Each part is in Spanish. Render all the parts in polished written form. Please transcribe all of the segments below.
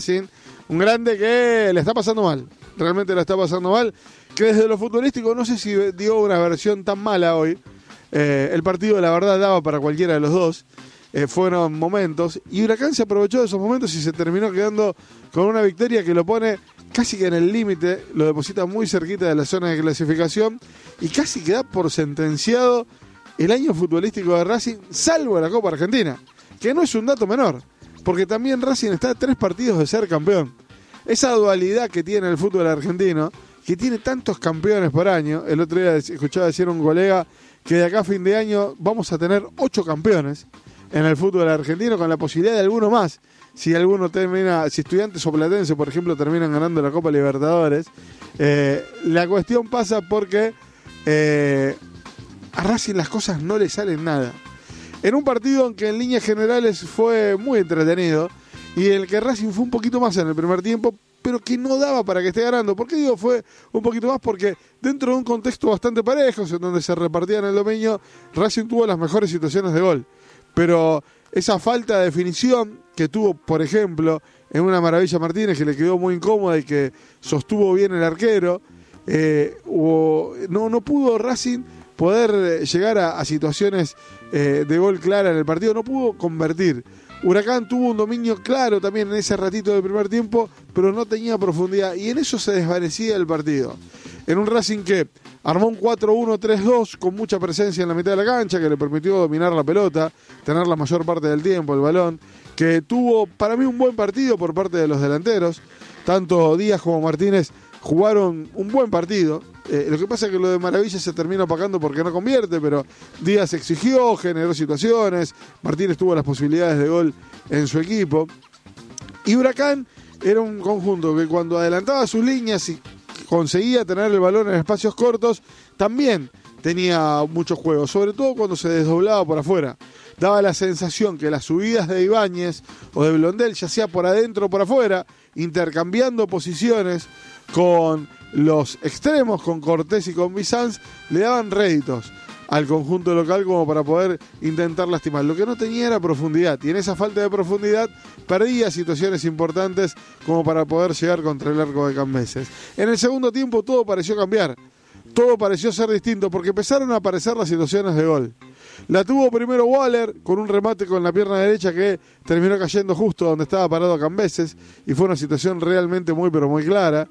Racing, un grande que le está pasando mal, realmente le está pasando mal, que desde lo futbolístico no sé si dio una versión tan mala hoy. El partido la verdad daba para cualquiera de los dos. Fueron momentos y Huracán se aprovechó de esos momentos y se terminó quedando con una victoria que lo pone casi que en el límite, lo deposita muy cerquita de la zona de clasificación y casi queda por sentenciado el año futbolístico de Racing, salvo la Copa Argentina, que no es un dato menor, porque también Racing está a 3 partidos de ser campeón. Esa dualidad que tiene el fútbol argentino, que tiene tantos campeones por año. El otro día escuchaba decir a un colega que de acá a fin de año vamos a tener 8 campeones en el fútbol argentino, con la posibilidad de alguno más. Si alguno termina, si Estudiantes o Platense, por ejemplo, terminan ganando la Copa Libertadores, la cuestión pasa porque a Racing las cosas no le salen nada. En un partido en que en líneas generales fue muy entretenido y en el que Racing fue un poquito más en el primer tiempo, pero que no daba para que esté ganando. ¿Por qué digo fue un poquito más? Porque dentro de un contexto bastante parejo, en donde se repartían el dominio, Racing tuvo las mejores situaciones de gol. Pero esa falta de definición que tuvo, por ejemplo, en una Maravilla Martínez, que le quedó muy incómoda y que sostuvo bien el arquero, no pudo Racing poder llegar a situaciones de gol clara en el partido, no pudo convertir. Huracán tuvo un dominio claro también en ese ratito del primer tiempo, pero no tenía profundidad y en eso se desvanecía el partido. En un Racing que armó un 4-1-3-2 con mucha presencia en la mitad de la cancha, que le permitió dominar la pelota, tener la mayor parte del tiempo el balón, que tuvo para mí un buen partido por parte de los delanteros. Tanto Díaz como Martínez jugaron un buen partido. Lo que pasa es que lo de Maravilla se termina opacando porque no convierte, pero Díaz exigió, generó situaciones, Martínez tuvo las posibilidades de gol en su equipo. Y Huracán era un conjunto que cuando adelantaba sus líneas y conseguía tener el balón en espacios cortos, también tenía mucho juego, sobre todo cuando se desdoblaba por afuera. Daba la sensación que las subidas de Ibáñez o de Blondel, ya sea por adentro o por afuera, intercambiando posiciones con los extremos, con Cortés y con Bizanz, le daban réditos al conjunto local como para poder intentar lastimar. Lo que no tenía era profundidad, y en esa falta de profundidad perdía situaciones importantes como para poder llegar contra el arco de Cambeses. En el segundo tiempo todo pareció cambiar, todo pareció ser distinto, porque empezaron a aparecer las situaciones de gol. La tuvo primero Waller con un remate con la pierna derecha que terminó cayendo justo donde estaba parado Cambeses, y fue una situación realmente muy pero muy clara.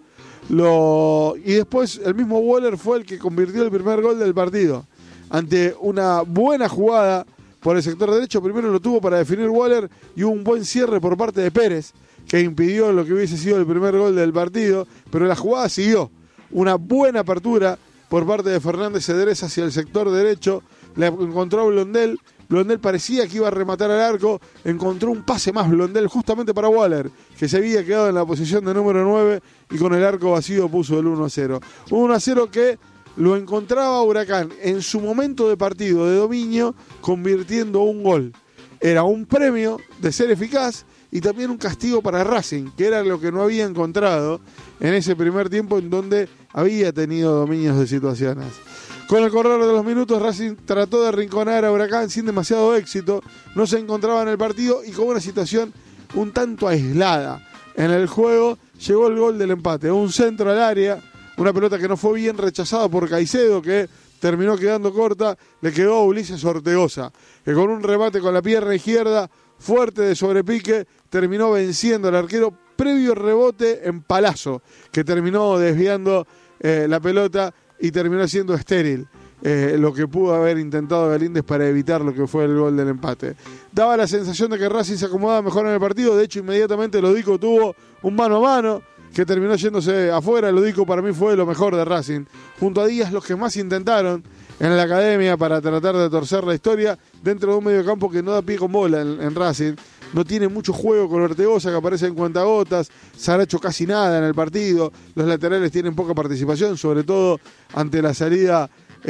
Y después el mismo Waller fue el que convirtió el primer gol del partido. Ante una buena jugada por el sector derecho, primero lo tuvo para definir Waller y hubo un buen cierre por parte de Pérez, que impidió lo que hubiese sido el primer gol del partido, pero la jugada siguió. Una buena apertura por parte de Fernández Cedrés hacia el sector derecho, le encontró a Blondel. Blondel parecía que iba a rematar al arco, encontró un pase más Blondel justamente para Waller, que se había quedado en la posición de número 9 y con el arco vacío puso el 1-0. Un 1-0 que lo encontraba Huracán en su momento de partido, de dominio, convirtiendo un gol. Era un premio de ser eficaz y también un castigo para Racing, que era lo que no había encontrado en ese primer tiempo en donde había tenido dominios de situaciones. Con el correr de los minutos, Racing trató de arrinconar a Huracán sin demasiado éxito, no se encontraba en el partido y con una situación un tanto aislada en el juego, llegó el gol del empate, un centro al área, una pelota que no fue bien rechazada por Caicedo, que terminó quedando corta, le quedó a Ulises Ortegoza, que con un remate con la pierna izquierda, fuerte de sobrepique, terminó venciendo al arquero previo rebote en Palazzo, que terminó desviando la pelota y terminó siendo estéril lo que pudo haber intentado Galíndez para evitar lo que fue el gol del empate. Daba la sensación de que Racing se acomodaba mejor en el partido, de hecho inmediatamente Lodico tuvo un mano a mano que terminó yéndose afuera. Lodico para mí fue lo mejor de Racing, junto a Díaz los que más intentaron en la academia para tratar de torcer la historia dentro de un mediocampo que no da pie con bola en Racing. No tiene mucho juego con Ortegoza, que aparece en cuentagotas. Saracho casi nada en el partido. Los laterales tienen poca participación, sobre todo ante la salida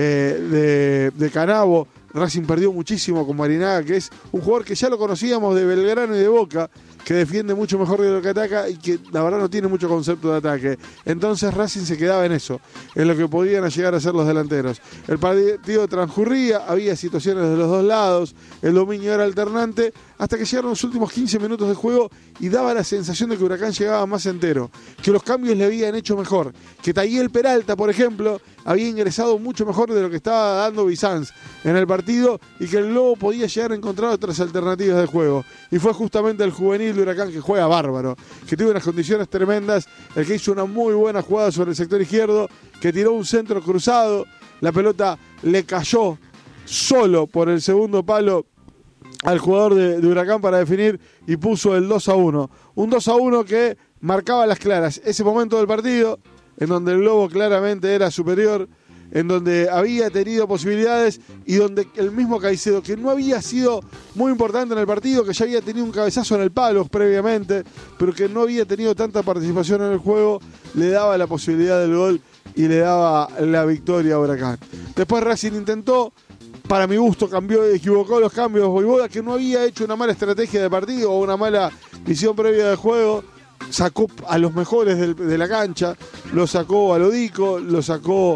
de Canavo. Racing perdió muchísimo con Marinaga, que es un jugador que ya lo conocíamos de Belgrano y de Boca, que defiende mucho mejor de lo que ataca y que la verdad no tiene mucho concepto de ataque. Entonces Racing se quedaba en eso, en lo que podían llegar a ser los delanteros. El partido transcurría, había situaciones de los dos lados, el dominio era alternante, hasta que llegaron los últimos 15 minutos de juego y daba la sensación de que Huracán llegaba más entero, que los cambios le habían hecho mejor, que Tayel Peralta, por ejemplo, había ingresado mucho mejor de lo que estaba dando Bizanz en el partido y que el Lobo podía llegar a encontrar otras alternativas de juego. Y fue justamente el juvenil de Huracán, que juega bárbaro, que tuvo unas condiciones tremendas, el que hizo una muy buena jugada sobre el sector izquierdo, que tiró un centro cruzado, la pelota le cayó solo por el segundo palo al jugador de Huracán para definir y puso el 2-1. Un 2-1 que marcaba las claras ese momento del partido en donde el Lobo claramente era superior, en donde había tenido posibilidades y donde el mismo Caicedo, que no había sido muy importante en el partido, que ya había tenido un cabezazo en el palo previamente, pero que no había tenido tanta participación en el juego, le daba la posibilidad del gol y le daba la victoria a Huracán. Después Racing intentó, para mi gusto equivocó los cambios Voivoda, que no había hecho una mala estrategia de partido o una mala visión previa de juego. Sacó a los mejores de la cancha, lo sacó a Lodico, lo sacó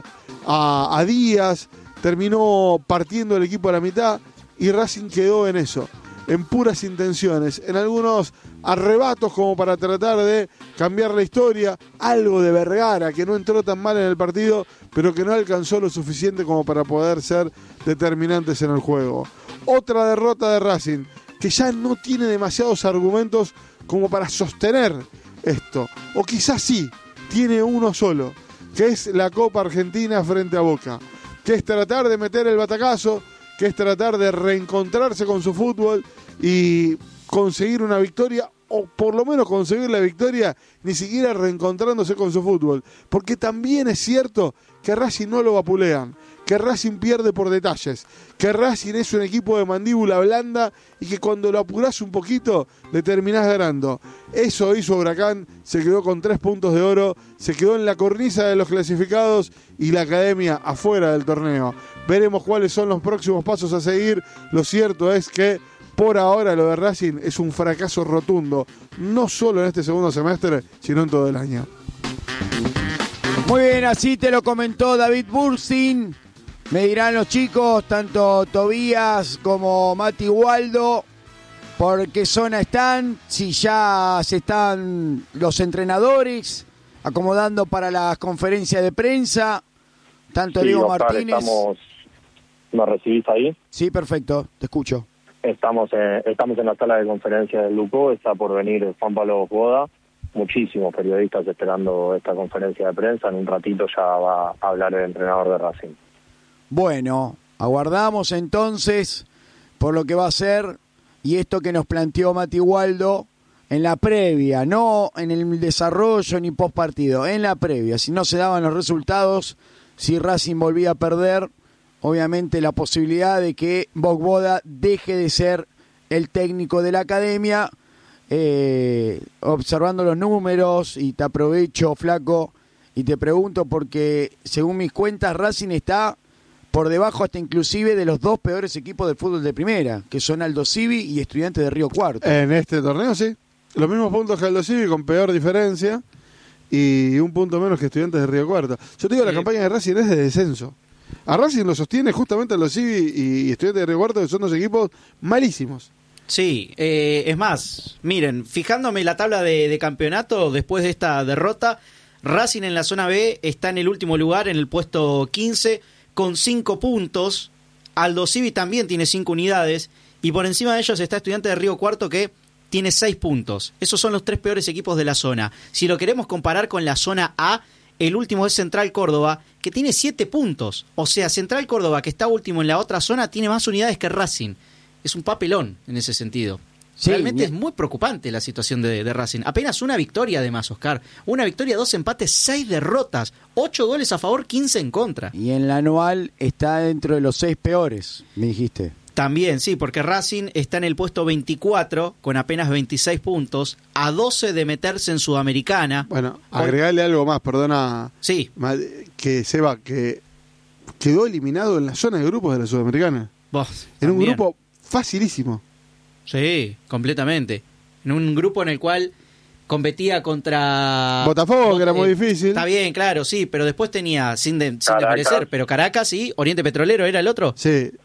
a Díaz, terminó partiendo el equipo a la mitad y Racing quedó en eso, en puras intenciones, en algunos arrebatos como para tratar de cambiar la historia, algo de Vergara que no entró tan mal en el partido, pero que no alcanzó lo suficiente como para poder ser determinantes en el juego. Otra derrota de Racing, que ya no tiene demasiados argumentos como para sostener esto, o quizás sí, tiene uno solo, que es la Copa Argentina frente a Boca, que es tratar de meter el batacazo, que es tratar de reencontrarse con su fútbol y conseguir una victoria, o por lo menos conseguir la victoria, ni siquiera reencontrándose con su fútbol, porque también es cierto que Racing no lo vapulean, que Racing pierde por detalles, que Racing es un equipo de mandíbula blanda y que cuando lo apurás un poquito le terminás ganando. Eso hizo Huracán, se quedó con 3 puntos de oro, se quedó en la cornisa de los clasificados y la academia afuera del torneo. Veremos cuáles son los próximos pasos a seguir. Lo cierto es que por ahora lo de Racing es un fracaso rotundo, no solo en este segundo semestre, sino en todo el año. Muy bien, así te lo comentó David Bursin. Me dirán los chicos, tanto Tobías como Mati Waldo, por qué zona están, si ya se están los entrenadores acomodando para las conferencias de prensa, tanto sí, Diego Oscar, Martínez. ¿Me recibís ahí? Sí, perfecto, te escucho. Estamos en la sala de conferencia del Luco, está por venir Juan Pablo Boda, muchísimos periodistas esperando esta conferencia de prensa, en un ratito ya va a hablar el entrenador de Racing. Bueno, aguardamos entonces por lo que va a ser y esto que nos planteó Mati Waldo en la previa, no en el desarrollo ni post partido, en la previa. Si no se daban los resultados, si Racing volvía a perder, obviamente la posibilidad de que Voivoda deje de ser el técnico de la academia, observando los números, y te aprovecho, Flaco, y te pregunto porque según mis cuentas Racing está por debajo hasta inclusive de los 2 peores equipos del fútbol de primera, que son Aldo Civi y Estudiantes de Río Cuarto. En este torneo sí, los mismos puntos que Aldo Civi con peor diferencia y un punto menos que Estudiantes de Río Cuarto. Yo te digo, la campaña de Racing es de descenso. A Racing lo sostiene justamente Aldo Civi y Estudiantes de Río Cuarto, que son 2 equipos malísimos. Sí, es más, miren, fijándome la tabla de campeonato después de esta derrota, Racing en la zona B está en el último lugar, en el puesto 15, con 5 puntos. Aldo Civi también tiene 5 unidades y por encima de ellos está Estudiantes de Río Cuarto, que tiene 6 puntos. Esos son los 3 peores equipos de la zona. Si lo queremos comparar con la zona A, el último es Central Córdoba, que tiene 7 puntos. O sea, Central Córdoba, que está último en la otra zona, tiene más unidades que Racing. Es un papelón en ese sentido. Sí, realmente es muy preocupante la situación de Racing. Apenas una victoria además, Oscar. Una victoria, 2 empates, 6 derrotas. 8 goles a favor, 15 en contra. Y en la anual está dentro de los 6 peores, me dijiste. También, sí, porque Racing está en el puesto 24 con apenas 26 puntos, a 12 de meterse en Sudamericana. Bueno, agregarle algo más, perdona. Sí. Que Seba, que quedó eliminado en la zona de grupos de la Sudamericana. Vos, en un también. grupo facilísimo. Sí, completamente. En un grupo en el cual competía contra Botafogo, que era muy difícil. Está bien, claro, sí, pero después tenía, sin desmerecer, pero Caracas y Oriente Petrolero, ¿era el otro? Sí.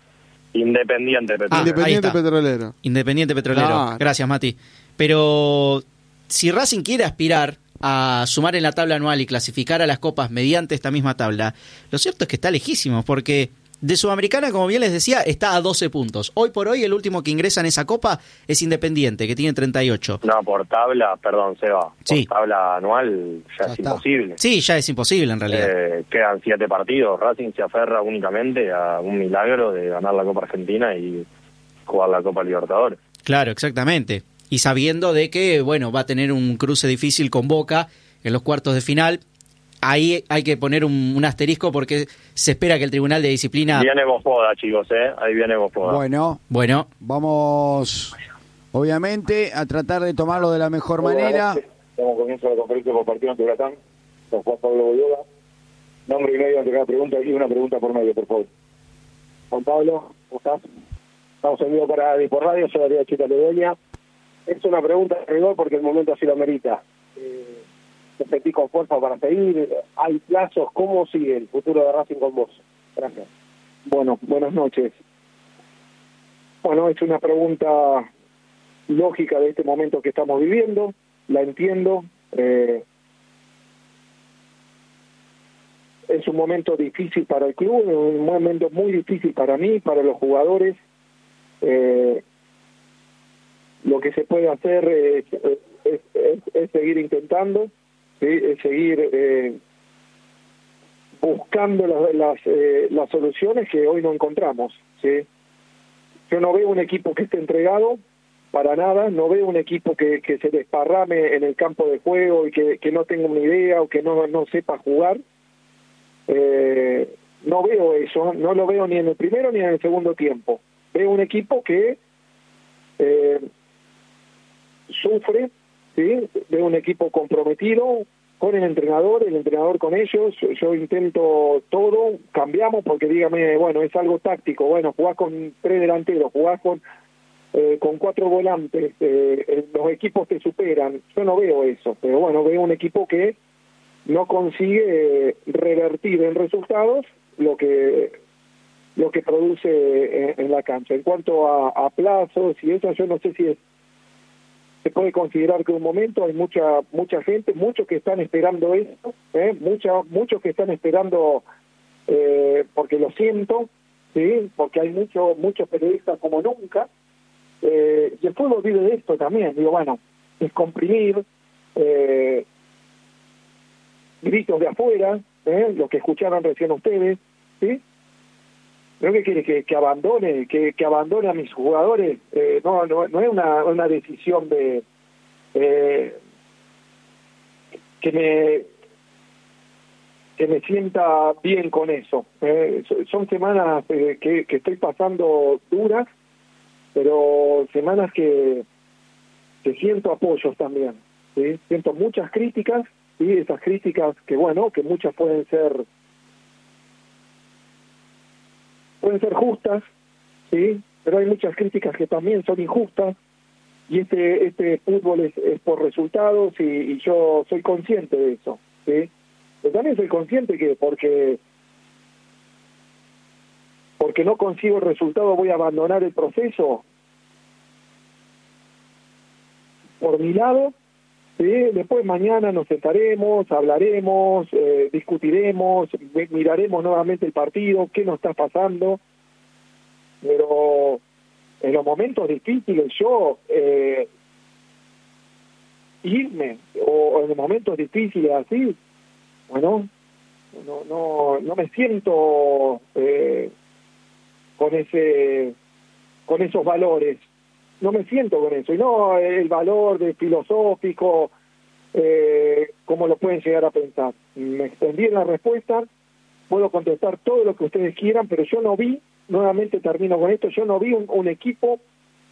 Independiente Petrolero. Independiente ahí está. Petrolero. Independiente Petrolero. Claro. Gracias, Mati. Pero si Racing quiere aspirar a sumar en la tabla anual y clasificar a las copas mediante esta misma tabla, lo cierto es que está lejísimo, porque de Sudamericana, como bien les decía, está a 12 puntos. Hoy por hoy, el último que ingresa en esa copa es Independiente, que tiene 38. No, por tabla, perdón, Seba, Sí. por tabla anual ya Ya es está. imposible. Sí, ya es imposible en realidad. Quedan 7 partidos. Racing se aferra únicamente a un milagro de ganar la Copa Argentina y jugar la Copa Libertadores. Claro, exactamente. Y sabiendo de que, bueno, va a tener un cruce difícil con Boca en los cuartos de final. Ahí hay que poner un asterisco porque se espera que el Tribunal de Disciplina... Viene Gospoda, chicos, ahí viene Gospoda. Bueno, vamos obviamente a tratar de tomarlo de la mejor manera. Estamos comienzo la conferencia por partido ante Huracán, con Juan Pablo Boyola. Nombre y medio ante cada pregunta y una pregunta por medio, por favor. Juan Pablo, ¿cómo estás? Estamos en vivo para Dispor Radio, soy Darío Chita Ledoña. Es una pregunta de rigor porque el momento así lo amerita. Te sentís con fuerza para seguir, hay plazos, ¿cómo sigue el futuro de Racing con vos? Gracias. Bueno, buenas noches. Bueno, es una pregunta lógica de este momento que estamos viviendo, la entiendo. Es un momento difícil para el club, es un momento muy difícil para mí, para los jugadores. Lo que se puede hacer es seguir intentando, ¿sí? Es seguir buscando las soluciones que hoy no encontramos, ¿sí? Yo no veo un equipo que esté entregado para nada, no veo un equipo que se desparrame en el campo de juego y que no tenga una idea o que no sepa jugar. No veo eso, no lo veo ni en el primero ni en el segundo tiempo. Veo un equipo que sufre, ¿sí? Veo un equipo comprometido con el entrenador con ellos. Yo intento todo, cambiamos porque dígame, bueno, es algo táctico, bueno, jugás con 3 delanteros, jugás con 4 volantes, los equipos te superan. Yo no veo eso, pero bueno, veo un equipo que no consigue revertir en resultados lo que produce en la cancha. En cuanto a plazos y eso, yo no sé si se puede considerar que en un momento hay mucha gente, muchos que están esperando esto, muchos que están esperando porque lo siento, sí, porque hay muchos periodistas como nunca, y el fútbol vive de esto también. Digo, bueno, es comprimir, gritos de afuera, lo que escucharon recién ustedes, ¿sí? ¿No que quiere que abandone, que abandone a mis jugadores? No es una decisión de que me sienta bien con eso. Son semanas que estoy pasando duras, pero semanas que siento apoyos también, ¿sí? Siento muchas críticas, y esas críticas que bueno, que muchas pueden ser justas, sí, pero hay muchas críticas que también son injustas, y este fútbol es por resultados, y yo soy consciente de eso, sí. Pero también soy consciente que porque no consigo el resultado voy a abandonar el proceso. Por mi lado, ¿sí? Después mañana nos sentaremos, hablaremos, discutiremos, miraremos nuevamente el partido, qué nos está pasando, pero en los momentos difíciles yo irme, o en los momentos difíciles así, bueno, no me siento con esos valores. No me siento con eso, y no el valor de filosófico, como lo pueden llegar a pensar. Me extendí en la respuesta, puedo contestar todo lo que ustedes quieran, pero yo no vi, nuevamente termino con esto, yo no vi un equipo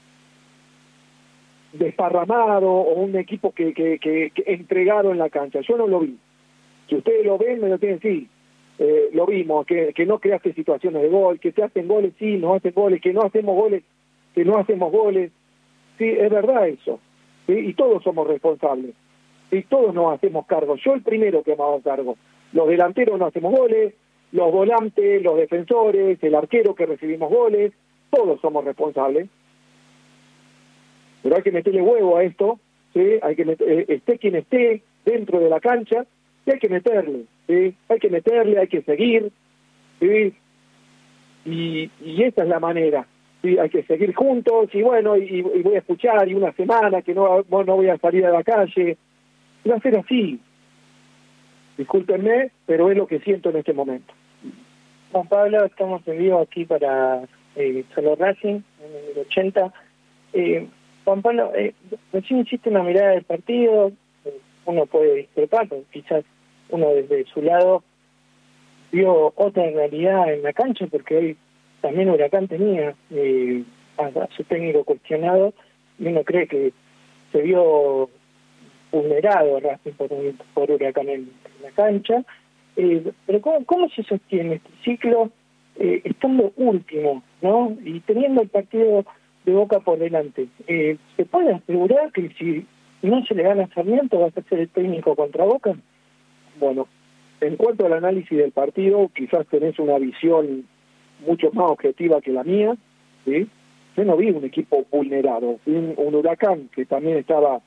desparramado o un equipo que entregado en la cancha. Yo no lo vi. Si ustedes lo ven, me lo tienen que decir. Lo vimos, que no creaste situaciones de gol, que te hacen goles, sí, nos hacen goles, que no hacemos goles, que no hacemos goles. Sí, es verdad eso, ¿sí? Y todos somos responsables, y todos nos hacemos cargo. Yo el primero que me hago cargo. Los delanteros no hacemos goles, los volantes, los defensores, el arquero que recibimos goles, todos somos responsables, pero hay que meterle huevo a esto, ¿sí? Hay que esté quien esté dentro de la cancha, y hay que meterle, ¿sí? Hay que meterle, hay que seguir, ¿sí? Y esta es la manera, ¿sí? Hay que seguir juntos, y bueno, y voy a escuchar, y una semana que no voy a salir a la calle, y va a ser así. Discúlpenme, pero es lo que siento en este momento. Juan Pablo, estamos en vivo aquí para Solo Racing, en el 80. Juan Pablo, recién hiciste una mirada del partido, uno puede discrepar, pero quizás uno desde su lado vio otra realidad en la cancha, porque hoy también Huracán tenía a su técnico cuestionado, y uno cree que se vio vulnerado Racing por Huracán en la cancha. Pero ¿cómo se sostiene este ciclo estando último, ¿no? Y teniendo el partido de Boca por delante? ¿Se puede asegurar que si no se le gana a Sarmiento va a ser el técnico contra Boca? Bueno, en cuanto al análisis del partido, quizás tenés una visión mucho más objetiva que la mía, ¿sí? Yo no vi un equipo vulnerado, vi un Huracán que también estaba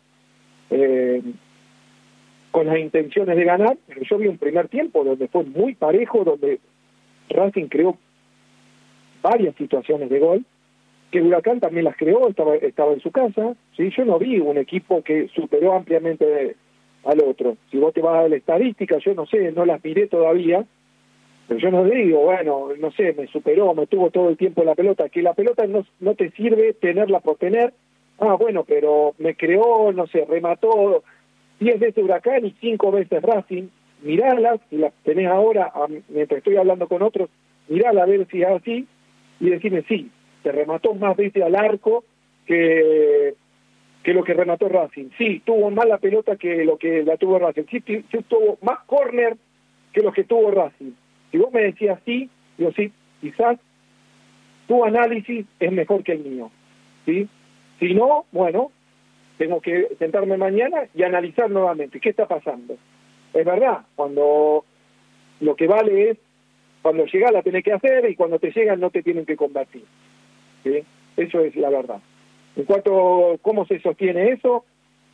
con las intenciones de ganar, pero yo vi un primer tiempo donde fue muy parejo, donde Racing creó varias situaciones de gol, que Huracán también las creó, estaba en su casa, ¿sí? Yo no vi un equipo que superó ampliamente al otro. Si vos te vas a la estadística, yo no sé, no las miré todavía, pero yo no digo, bueno, no sé, me superó, me tuvo todo el tiempo la pelota, que la pelota no te sirve tenerla por tener, bueno, pero me creó, no sé, remató 10 veces Huracán y 5 veces Racing, miralas, si las tenés ahora, mientras estoy hablando con otros, mirala a ver si es así, y decirme, sí, se remató más veces al arco que lo que remató Racing. Sí, tuvo más la pelota que lo que la tuvo Racing. Sí, tuvo más córner que lo que tuvo Racing. Si vos me decías sí, digo sí, quizás tu análisis es mejor que el mío, ¿sí? Si no, bueno, tengo que sentarme mañana y analizar nuevamente qué está pasando. Es verdad, cuando lo que vale es, cuando llega la tenés que hacer y cuando te llegan no te tienen que convertir, ¿sí? Eso es la verdad. En cuanto a cómo se sostiene eso,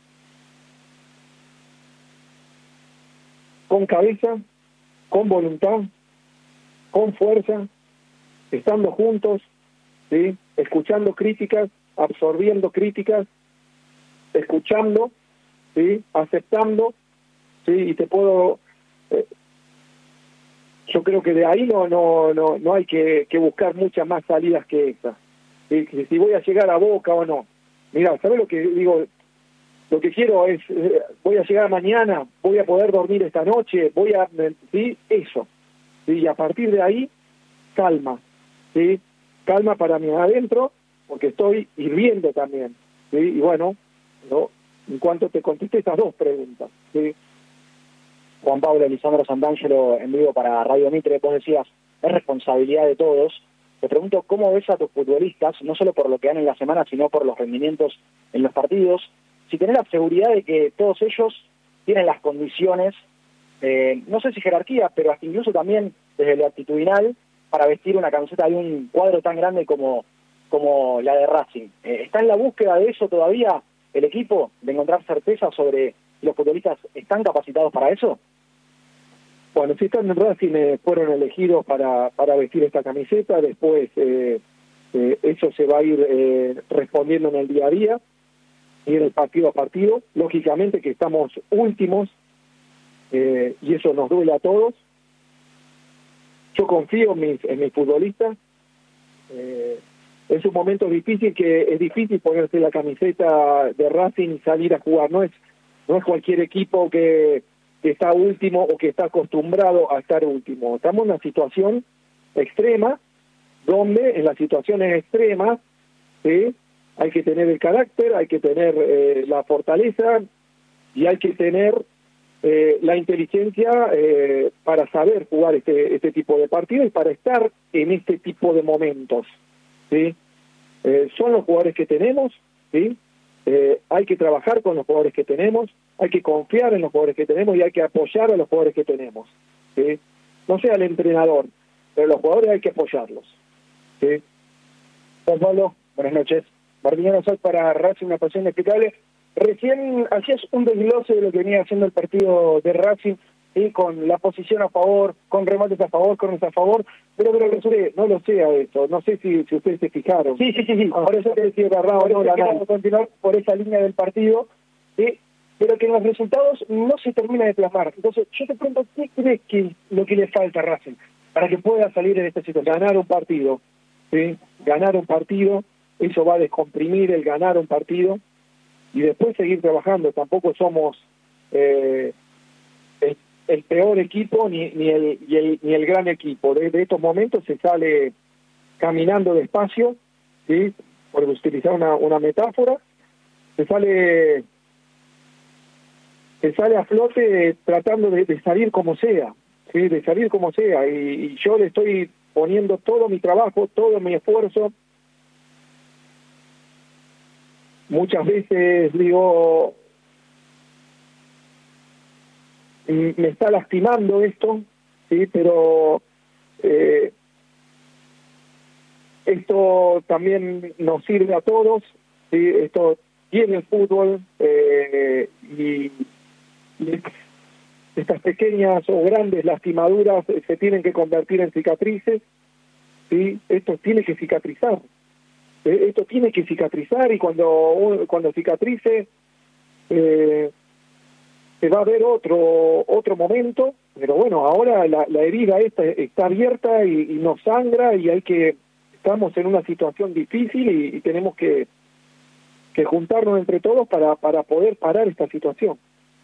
con cabeza, con voluntad, con fuerza, estando juntos, ¿sí? Escuchando críticas, absorbiendo críticas, escuchando, ¿sí? Aceptando, ¿sí? Y te puedo yo creo que de ahí no hay que buscar muchas más salidas que esas. Si voy a llegar a Boca o no. Mira, ¿sabes lo que digo? Lo que quiero es, voy a llegar mañana, voy a poder dormir esta noche, ¿sí? Eso. ¿Sí? Y a partir de ahí, calma, ¿sí? Calma para mí adentro, porque estoy hirviendo también, ¿sí? Y bueno, ¿no? En cuanto te contesté estas dos preguntas, ¿sí? Juan Pablo, Lisandro Santangelo en vivo para Radio Mitre, vos decías, es responsabilidad de todos. Te pregunto, ¿cómo ves a tus futbolistas, no solo por lo que dan en la semana, sino por los rendimientos en los partidos? Si tenés la seguridad de que todos ellos tienen las condiciones, no sé si jerarquía, pero hasta incluso también desde lo actitudinal, para vestir una camiseta de un cuadro tan grande como la de Racing. ¿Está en la búsqueda de eso todavía el equipo, de encontrar certeza sobre si los futbolistas están capacitados para eso? Bueno, si están en Racing, fueron elegidos para vestir esta camiseta, después eso se va a ir respondiendo en el día a día y en el partido a partido. Lógicamente que estamos últimos y eso nos duele a todos. Yo confío en mis futbolistas. Es un momento difícil, que es difícil ponerse la camiseta de Racing y salir a jugar. No es cualquier equipo que está último o que está acostumbrado a estar último. Estamos en una situación extrema, donde en las situaciones extremas, ¿sí? Hay que tener el carácter, hay que tener la fortaleza y hay que tener la inteligencia para saber jugar este tipo de partido y para estar en este tipo de momentos, ¿sí? Son los jugadores que tenemos, ¿sí? Hay que trabajar con los jugadores que tenemos, hay que confiar en los jugadores que tenemos y hay que apoyar a los jugadores que tenemos, ¿sí? No sea el entrenador, pero los jugadores hay que apoyarlos, ¿sí? Juan Pablo, buenas noches. Martiniano Sol para Racing, una pasión inexplicable. Recién hacías un desglose de lo que venía haciendo el partido de Racing, ¿sí? Con la posición a favor, con remates a favor, corners a favor, pero no lo sé a eso, no sé si ustedes se fijaron. Sí. Por eso te decía, vamos a continuar por esa línea del partido, ¿sí? Pero que en los resultados no se termina de plasmar. Entonces, yo te pregunto, ¿qué crees que es lo que le falta a Racing para que pueda salir de esta situación? Ganar un partido, ¿sí? Ganar un partido, eso va a descomprimir el ganar un partido y después seguir trabajando. Tampoco somos el peor equipo ni el gran equipo. De estos momentos se sale caminando despacio, ¿sí? Por utilizar una metáfora, se sale a flote tratando de salir como sea, ¿sí? De salir como sea, y yo le estoy poniendo todo mi trabajo, todo mi esfuerzo. Muchas veces digo, me está lastimando esto, ¿sí? Pero esto también nos sirve a todos, ¿sí? Esto tiene el fútbol, y estas pequeñas o grandes lastimaduras se tienen que convertir en cicatrices, ¿sí? Esto tiene que cicatrizar. Esto tiene que cicatrizar, y cuando cicatrice se va a ver otro momento, pero bueno, ahora la herida esta está abierta y nos sangra, y estamos en una situación difícil y tenemos que juntarnos entre todos para poder parar esta situación.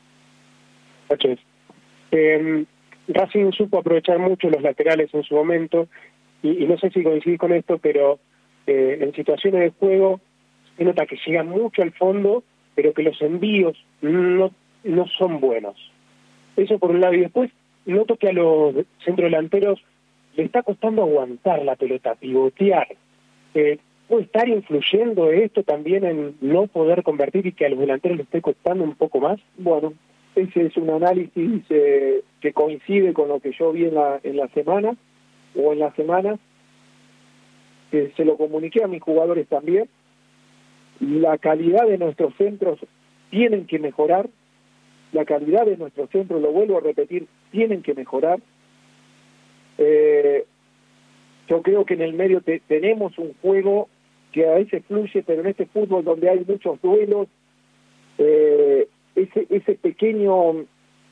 Racing supo aprovechar mucho los laterales en su momento, y no sé si coincidís con esto, pero en situaciones de juego se nota que llegan mucho al fondo, pero que los envíos no son buenos. Eso por un lado. Y después noto que a los centrodelanteros le está costando aguantar la pelota, pivotear. ¿Puede estar influyendo esto también en no poder convertir y que a los delanteros les esté costando un poco más? Bueno, ese es un análisis que coincide con lo que yo vi en la semana, o en la semana, que se lo comuniqué a mis jugadores también. La calidad de nuestros centros tienen que mejorar. La calidad de nuestros centros, lo vuelvo a repetir, tienen que mejorar. Yo creo que en el medio tenemos un juego que a veces fluye, pero en este fútbol donde hay muchos duelos, ese pequeño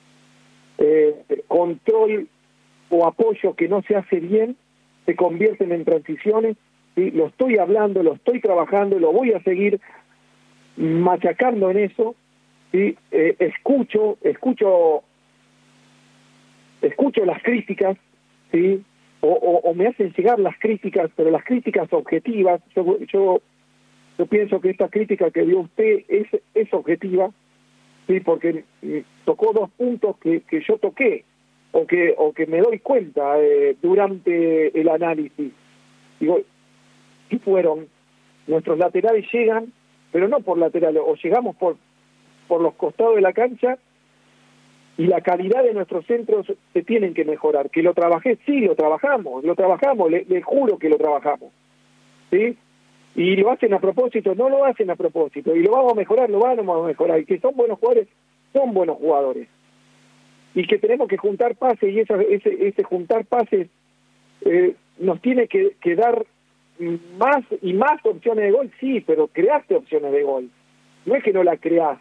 control o apoyo que no se hace bien se convierten en transiciones, ¿sí? Lo estoy hablando, lo estoy trabajando, lo voy a seguir machacando en eso, ¿sí? Escucho las críticas, ¿sí? O me hacen llegar las críticas, pero las críticas objetivas. Yo pienso que esta crítica que dio usted es objetiva, sí, porque tocó dos puntos que yo toqué, o que me doy cuenta durante el análisis. Digo, ¿qué fueron? Nuestros laterales llegan, pero no por laterales, o llegamos por los costados de la cancha, y la calidad de nuestros centros se tienen que mejorar. Que lo trabajé, sí, lo trabajamos, le juro que lo trabajamos, ¿sí? Y lo hacen a propósito, no lo hacen a propósito, y lo vamos a mejorar, y que son buenos jugadores, y que tenemos que juntar pases, y ese juntar pases nos tiene que dar más y más opciones de gol, sí, pero creaste opciones de gol, no es que no la creás.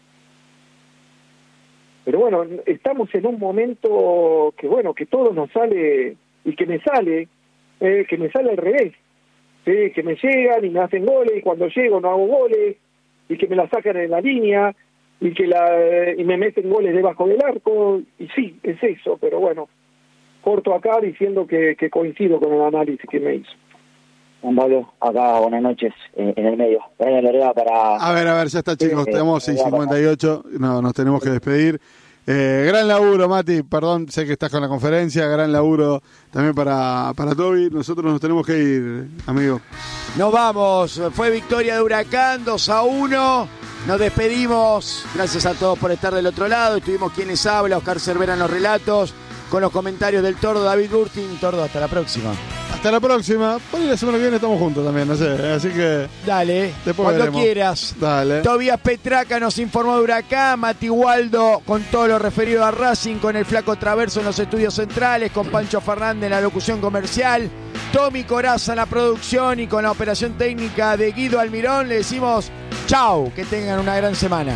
Pero bueno, estamos en un momento que todo nos sale, y que me sale al revés, ¿sí? Que me llegan y me hacen goles, y cuando llego no hago goles, y que me la sacan en la línea, y me meten goles debajo del arco, y sí, es eso, pero bueno, corto acá diciendo que coincido con el análisis que me hizo. Juan Pablo, acá, buenas noches, en el medio. A ver, ya está, chicos, tenemos 6:58, nos tenemos que despedir. Gran laburo, Mati, perdón, sé que estás con la conferencia, gran laburo también para Toby. Nosotros nos tenemos que ir, amigo. Nos vamos, fue victoria de Huracán, 2-1. Nos despedimos, gracias a todos por estar del otro lado. Estuvimos quien les habla, Oscar Cervera en los relatos, con los comentarios del Tordo, David Gurtin. Tordo, hasta la próxima. hasta la próxima. Por ahí la semana que viene estamos juntos también, no sé. Así que. Dale, después cuando veremos. quieras. Dale. Tobías Petraca nos informó de Huracán. Mati Waldo con todo lo referido a Racing, con el Flaco Traverso en los estudios centrales, con Pancho Fernández en la locución comercial, Tommy Coraza en la producción y con la operación técnica de Guido Almirón. Le decimos chau, que tengan una gran semana.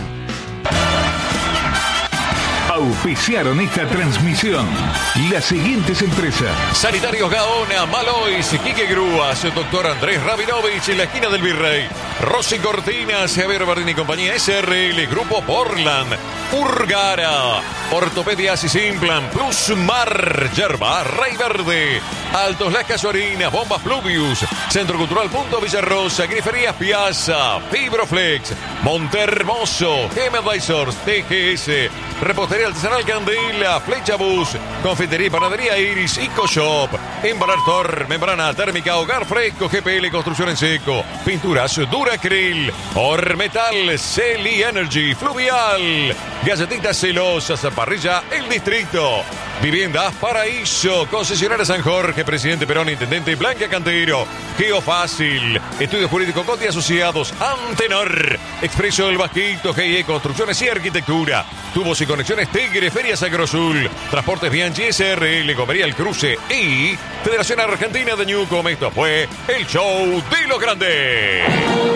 Auspiciaron esta transmisión las siguientes empresas: Sanitarios Gaona, Malois, Quique Grúas, Doctor Andrés Rabinovich en la esquina del Virrey, Rossi Cortinas, Javier Bardini y compañía, SRL, Grupo Portland, Urgara, Ortopedias y Simplan, Plus Mar, Yerba, Rey Verde, Altos Las Casuarinas, Bombas Pluvius, Centro Cultural Punto Villarrosa, Griferías Piazza, Fibroflex, Montermoso, GM Advisors, TGS, Repostería Artesanal Candela, Flecha Bus, Confitería y Panadería Iris, IcoShop, Embalador, Membrana Térmica, Hogar Fresco, GPL Construcción en Seco, Pinturas Duracril, Ormetal, Celi Energy, Fluvial, Galletitas Celosas, Parrilla El Distrito, Viviendas Paraíso, Concesionaria San Jorge, Presidente Perón, Intendente Blanca Cantero, Geofácil, Estudio Jurídico Conti Asociados, Antenor, Expreso El Vasquito, GIE Construcciones y Arquitectura, Tubos y Conexiones Tigre, Ferias Agrosur, Transportes Bianchi, SRL, Comería El Cruce y Federación Argentina de Newcom. Esto fue el show de los grandes.